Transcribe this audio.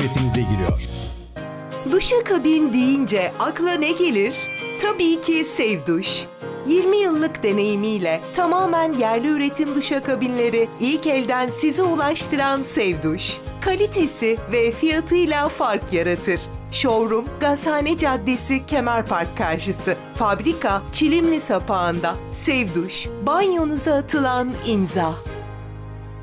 ziyaretinize giriyor. Duşakabin deyince akla ne gelir? Tabii ki Sevduş. 20 yıllık deneyimiyle tamamen yerli üretim duşakabinleri ilk elden size ulaştıran Sevduş. Kalitesi ve fiyatıyla fark yaratır. Showroom, Gazhane Caddesi, Kemerpark karşısı. Fabrika, Çilimli Sapağı'nda. Sevduş, banyonuza atılan imza.